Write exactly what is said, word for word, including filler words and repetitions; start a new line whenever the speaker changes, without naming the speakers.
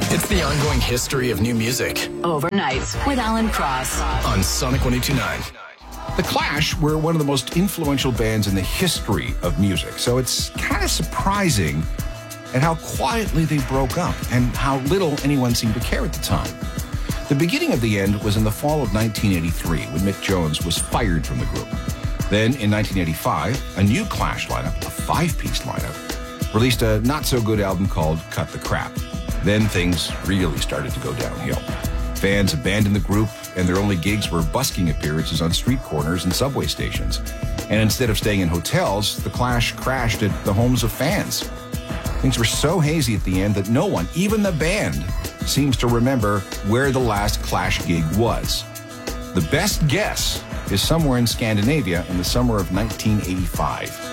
It's the ongoing history of new music.
Overnights with Alan Cross
on Sonic one oh two point nine.
The Clash were one of the most influential bands in the history of music, so it's kind of surprising at how quietly they broke up and how little anyone seemed to care at the time. The beginning of the end was in the fall of nineteen eighty-three, when Mick Jones was fired from the group. Then, in nineteen eighty-five, a new Clash lineup, a five-piece lineup, released a not-so-good album called Cut the Crap. Then things really started to go downhill. Fans abandoned the group, and their only gigs were busking appearances on street corners and subway stations. And instead of staying in hotels, the Clash crashed at the homes of fans. Things were so hazy at the end that no one, even the band, seems to remember where the last Clash gig was. The best guess is somewhere in Scandinavia in the summer of nineteen eighty-five.